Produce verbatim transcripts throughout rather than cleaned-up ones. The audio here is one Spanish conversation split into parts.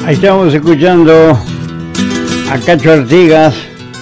Ahí estamos escuchando a Cacho Artigas,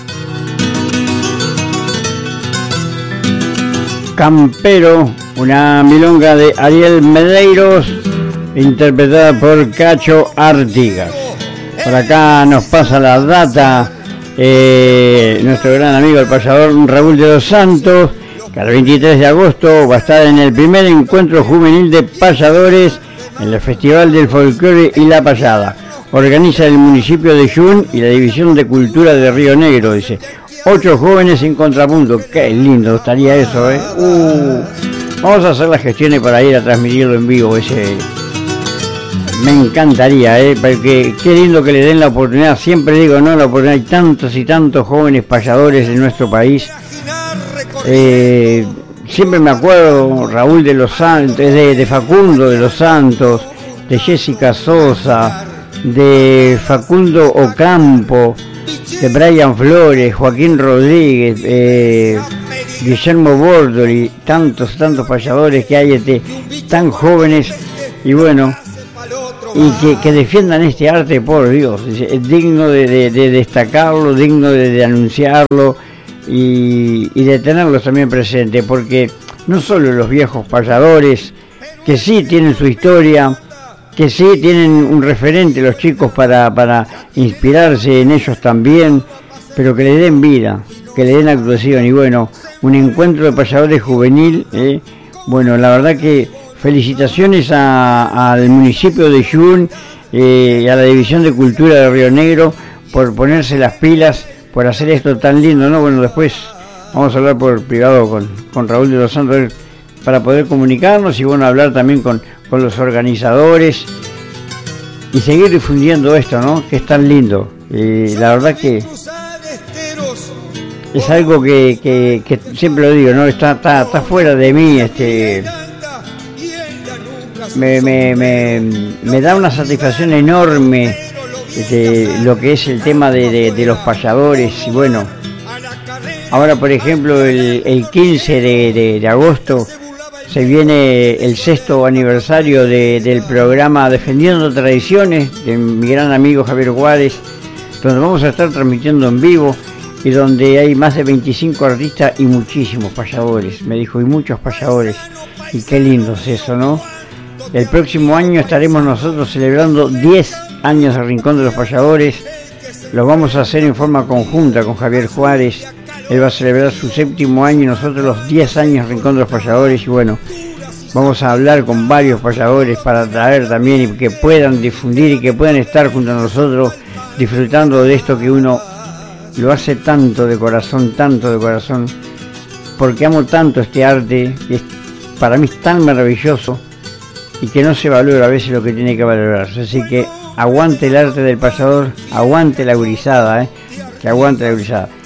Campero, una milonga de Ariel Medeiros, interpretada por Cacho Artigas. Por acá nos pasa la data eh, nuestro gran amigo el payador Raúl de los Santos, que el veintitrés de agosto va a estar en el primer encuentro juvenil de payadores en el Festival del Folclore y la Payada. Organiza el municipio de Jun y la División de Cultura de Río Negro, dice. Ocho jóvenes en contrapunto. Qué lindo estaría eso, ¿eh? Uh, vamos a hacer las gestiones para ir a transmitirlo en vivo. Ese me encantaría, ¿eh? Porque qué lindo que le den la oportunidad. Siempre digo, ¿no? La oportunidad. Hay tantos y tantos jóvenes payadores en nuestro país. Eh, siempre me acuerdo, Raúl de los Santos, de, de Facundo de los Santos, de Jessica Sosa, de Facundo Ocampo, de Brian Flores, Joaquín Rodríguez, eh, Guillermo Bordoli, tantos, tantos payadores que hay este, tan jóvenes y bueno, y que, que defiendan este arte, por Dios, es, es digno de, de, de destacarlo, digno de, de anunciarlo y, y de tenerlos también presentes, porque no solo los viejos payadores, que sí tienen su historia, que sí tienen un referente los chicos para, para inspirarse en ellos también, pero que le den vida, que le den actuación. Y bueno, un encuentro de payadores juvenil, eh, bueno, la verdad que felicitaciones a, al municipio de Jun eh, y a la División de Cultura de Río Negro por ponerse las pilas, por hacer esto tan lindo, ¿no? Bueno, después vamos a hablar por privado con, con Raúl de los Santos para poder comunicarnos y bueno, hablar también con, con los organizadores y seguir difundiendo esto, ¿no? Que es tan lindo. Y la verdad que es algo que, que, que siempre lo digo, ¿no? Está, está, está fuera de mí, este me, me, me, me da una satisfacción enorme de lo que es el tema de, de, de los payadores. Y bueno, ahora por ejemplo el, el quince de, de, de agosto se viene el sexto aniversario de, del programa Defendiendo Tradiciones de mi gran amigo Javier Juárez, donde vamos a estar transmitiendo en vivo y donde hay más de veinticinco artistas y muchísimos payadores, me dijo, y muchos payadores, y qué lindo es eso, ¿no? El próximo año estaremos nosotros celebrando diez años del Rincón de los Payadores, lo vamos a hacer en forma conjunta con Javier Juárez. Él va a celebrar su séptimo año y nosotros los diez años Rincón de los Payadores. Y bueno, vamos a hablar con varios payadores para traer también y que puedan difundir y que puedan estar junto a nosotros disfrutando de esto que uno lo hace tanto de corazón, tanto de corazón, porque amo tanto este arte, que es, para mí es tan maravilloso y que no se valora a veces lo que tiene que valorarse. Así que aguante el arte del payador, aguante la gurizada, ¿eh? Que aguante la gurizada.